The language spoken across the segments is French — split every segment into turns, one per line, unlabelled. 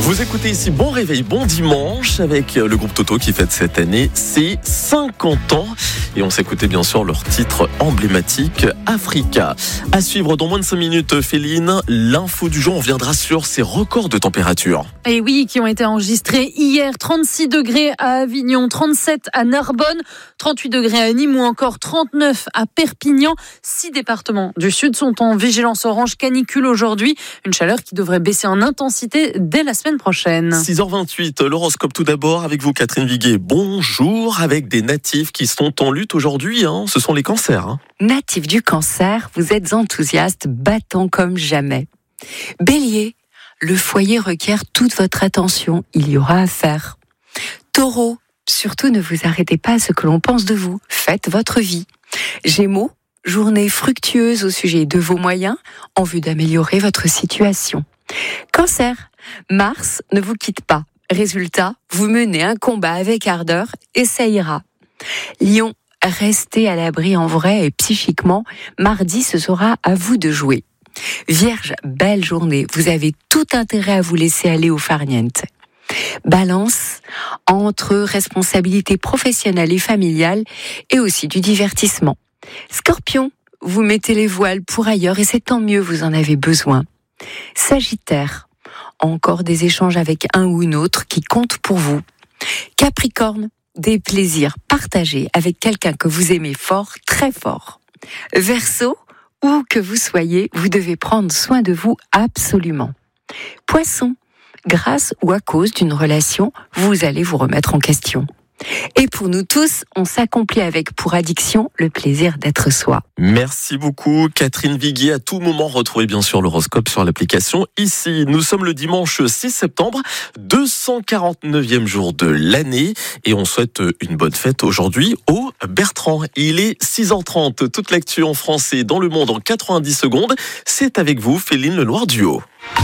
Vous écoutez ici Bon Réveil, bon dimanche avec le groupe Toto qui fête cette année ses 50 ans. Et on s'écoutait bien sûr leur titre emblématique Africa. À suivre dans moins de 5 minutes, Féline, l'info du jour, on reviendra sur ces records de température.
Et oui, qui ont été enregistrés hier. 36 degrés à Avignon, 37 à Narbonne, 38 degrés à Nîmes ou encore 39 à Perpignan. 6 départements du sud sont en vigilance orange canicule aujourd'hui. Une chaleur qui devrait baisser en intensité dès la semaine prochaine.
6h28, l'horoscope tout d'abord avec vous Catherine Viguet. Bonjour, avec des natifs qui sont en lutte aujourd'hui, ce sont les cancers.
Natifs du cancer, vous êtes enthousiastes, battants comme jamais. Bélier, le foyer requiert toute votre attention, il y aura à faire. Taureau, surtout ne vous arrêtez pas à ce que l'on pense de vous, faites votre vie. Gémeaux, journée fructueuse au sujet de vos moyens en vue d'améliorer votre situation. Cancer, Mars ne vous quitte pas. Résultat, vous menez un combat avec ardeur et ça ira. Lion, restez à l'abri en vrai et psychiquement. Mardi, ce sera à vous de jouer. Vierge, belle journée. Vous avez tout intérêt à vous laisser aller au farniente. Balance, entre responsabilités professionnelles et familiales et aussi du divertissement. Scorpion, vous mettez les voiles pour ailleurs et c'est tant mieux, vous en avez besoin. Sagittaire, encore des échanges avec un ou une autre qui comptent pour vous. Capricorne, des plaisirs partagés avec quelqu'un que vous aimez fort, très fort. Verseau, où que vous soyez, vous devez prendre soin de vous absolument. Poisson, grâce ou à cause d'une relation, vous allez vous remettre en question. Et pour nous tous, on s'accomplit avec pour addiction le plaisir d'être soi.
Merci beaucoup Catherine Viguier. À tout moment, retrouvez bien sûr l'horoscope sur l'application. Ici, nous sommes le dimanche 6 septembre, 249e jour de l'année. Et on souhaite une bonne fête aujourd'hui au Bertrand. Il est 6h30. Toute l'actu en français dans le monde en 90 secondes. C'est avec vous, Féline Lenoir-Duhaut.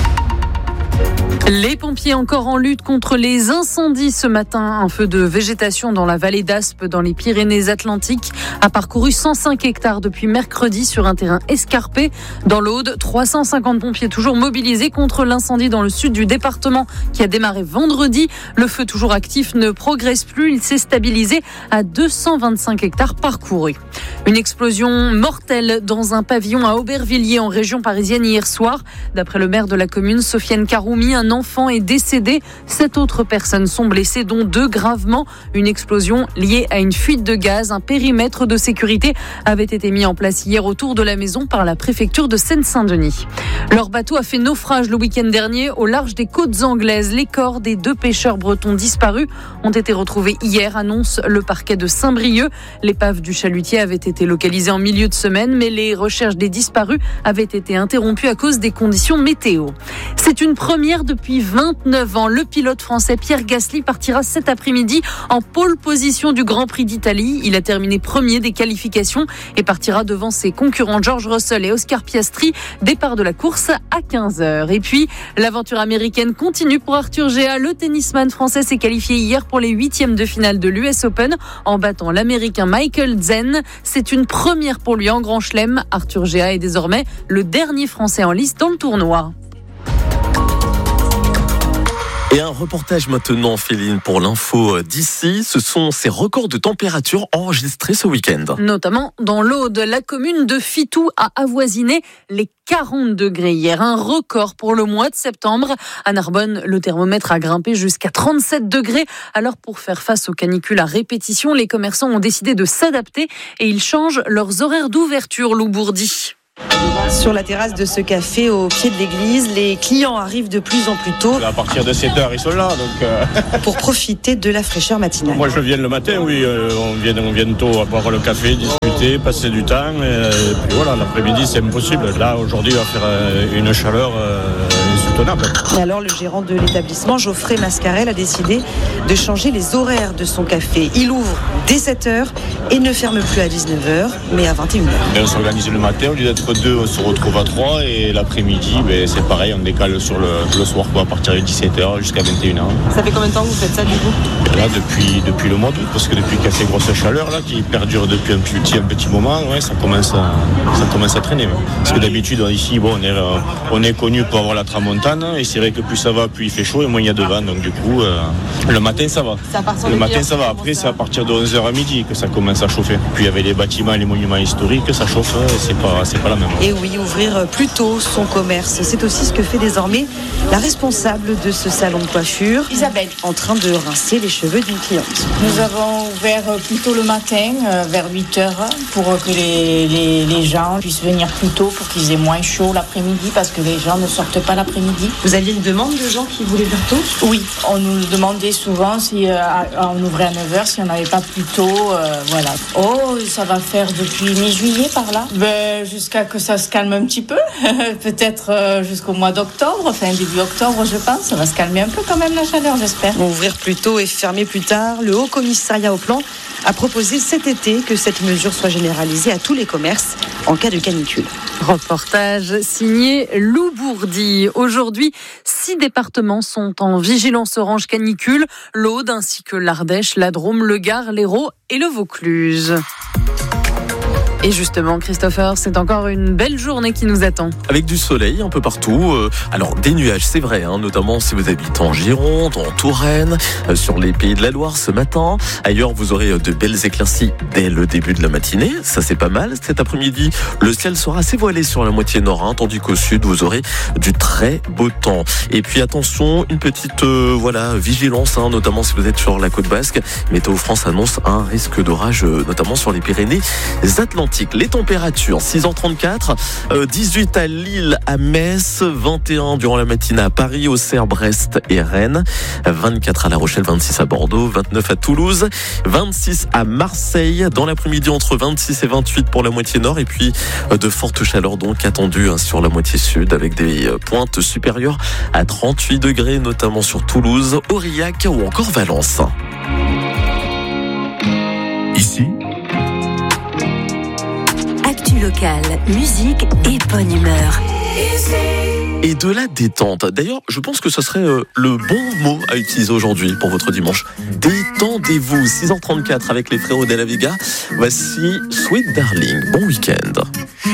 Les pompiers encore en lutte contre les incendies ce matin. Un feu de végétation dans la vallée d'Aspe, dans les Pyrénées-Atlantiques, a parcouru 105 hectares depuis mercredi sur un terrain escarpé. Dans l'Aude, 350 pompiers toujours mobilisés contre l'incendie dans le sud du département qui a démarré vendredi. Le feu toujours actif ne progresse plus. Il s'est stabilisé à 225 hectares parcourus. Une explosion mortelle dans un pavillon à Aubervilliers en région parisienne hier soir. D'après le maire de la commune, Sofiane Karoumi, un enfant est décédé. 7 autres personnes sont blessées, dont 2 gravement. Une explosion liée à une fuite de gaz. Un périmètre de sécurité avait été mis en place hier autour de la maison par la préfecture de Seine-Saint-Denis. Leur bateau a fait naufrage le week-end dernier au large des côtes anglaises. Les corps des 2 pêcheurs bretons disparus ont été retrouvés hier, annonce le parquet de Saint-Brieuc. L'épave du chalutier avait été localisée en milieu de semaine, mais les recherches des disparus avaient été interrompues à cause des conditions météo. C'est une première depuis 29 ans. Le pilote français Pierre Gasly partira cet après-midi en pole position du Grand Prix d'Italie. Il a terminé premier des qualifications et partira devant ses concurrents George Russell et Oscar Piastri. Départ de la course à 15h. Et puis, l'aventure américaine continue pour Arthur Gea. Le tennisman français s'est qualifié hier pour les 8e de finale de l'US Open en battant l'américain Michael Zen. C'est une première pour lui en Grand Chelem. Arthur Gea est désormais le dernier français en lice dans le tournoi.
Et un reportage maintenant, Féline, pour l'info d'ici. Ce sont ces records de température enregistrés ce week-end.
Notamment dans l'Aude, la commune de Fitou a avoisiné les 40 degrés hier. Un record pour le mois de septembre. À Narbonne, le thermomètre a grimpé jusqu'à 37 degrés. Alors pour faire face aux canicules à répétition, les commerçants ont décidé de s'adapter et ils changent leurs horaires d'ouverture, Lou Bourdi.
Sur la terrasse de ce café au pied de l'église, les clients arrivent de plus en plus tôt.
À partir de 7h, ils sont là.
Pour profiter de la fraîcheur matinale.
Moi, je viens le matin, oui. On vient tôt à boire le café, discuter, passer du temps. Et puis voilà, l'après-midi, c'est impossible. Là, aujourd'hui, il va faire une chaleur insoutenable.
Et alors, le gérant de l'établissement, Geoffrey Mascarel, a décidé de changer les horaires de son café. Il ouvre dès 7h et ne ferme plus à 19h, mais à 21h.
Et on s'organise le matin, au lieu d'être 2, on se retrouve à 3 et l'après-midi, c'est pareil, on décale sur le soir à partir de 17h jusqu'à 21h.
Ça fait combien de temps que vous faites ça du coup ?
Là, depuis le mois d'août, parce que depuis qu'il y a ces grosses chaleurs là, qui perdurent depuis un petit moment, ouais, ça commence à traîner. Parce que d'habitude, ici, on est connu pour avoir la tramontane montagne et c'est vrai que plus ça va, plus il fait chaud et moins il y a de vent. Donc du coup, le matin ça va. Le matin ça va. Après c'est à partir de 11h à midi que ça commence à chauffer. Puis avec les bâtiments, les monuments historiques, ça chauffe, c'est pas la même.
Et oui, ouvrir plus tôt son commerce, c'est aussi ce que fait désormais la responsable de ce salon de coiffure,
Isabelle,
en train de rincer les cheveux d'une cliente.
nous avons ouvert plus tôt le matin, vers 8h, pour que les gens puissent venir plus tôt, pour qu'ils aient moins chaud l'après-midi, parce que les gens ne sortent pas l'après-midi.
Vous aviez une demande de gens qui voulaient venir tôt ?
Oui, on nous demandait souvent si on ouvrait à 9h, si on n'avait pas plus tôt, voilà. Oh, ça va faire depuis mi-juillet par là. Jusqu'à que ça se calme un petit peu, peut-être jusqu'au mois d'octobre, enfin début octobre je pense, ça va se calmer un peu quand même la chaleur, j'espère.
Ouvrir plus tôt et fermer plus tard, le Haut Commissariat au Plan a proposé cet été que cette mesure soit généralisée à tous les commerces en cas de canicule.
Reportage signé Lou Bourdi. Aujourd'hui, 6 départements sont en vigilance orange canicule, l'Aude ainsi que l'Ardèche, la Drôme, le Gard, l'Hérault et le Vaucluse. Et justement, Christopher, c'est encore une belle journée qui nous attend.
Avec du soleil un peu partout. Alors, des nuages, c'est vrai, notamment si vous habitez en Gironde, en Touraine, sur les Pays de la Loire ce matin. Ailleurs, vous aurez de belles éclaircies dès le début de la matinée. Ça, c'est pas mal. Cet après-midi, le ciel sera assez voilé sur la moitié nord, tandis qu'au sud, vous aurez du très beau temps. Et puis, attention, une petite vigilance, notamment si vous êtes sur la côte basque. Météo France annonce un risque d'orage, notamment sur les Pyrénées-Atlantiques. Les températures, 6h34, 18 à Lille, à Metz, 21 durant la matinée à Paris, Auxerre, Brest et Rennes, 24 à La Rochelle, 26 à Bordeaux, 29 à Toulouse, 26 à Marseille, dans l'après-midi entre 26 et 28 pour la moitié nord, et puis de fortes chaleurs donc attendues sur la moitié sud, avec des pointes supérieures à 38 degrés, notamment sur Toulouse, Aurillac ou encore Valence.
Ici,
Actu locale, musique et bonne humeur.
Et de la détente. D'ailleurs, je pense que ce serait le bon mot à utiliser aujourd'hui pour votre dimanche. Détendez-vous. 6h34 avec les frérots de la Vega. Voici Sweet Darling. Bon week-end.